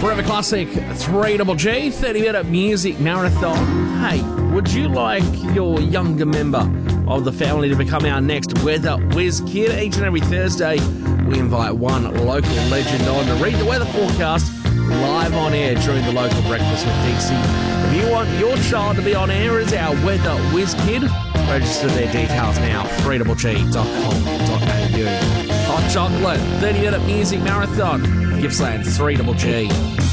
Forever Classic 3GG, 30-minute music marathon. Hey, would you like your younger member of the family to become our next Weather Whiz Kid? Each and every Thursday, we invite one local legend on to read the weather forecast live on air during the local breakfast with Dixie. If you want your child to be on air as our Weather Whiz Kid, register their details now, 3GG.com.au. Hot Chocolate, 30-minute music marathon, Gippsland 3GG.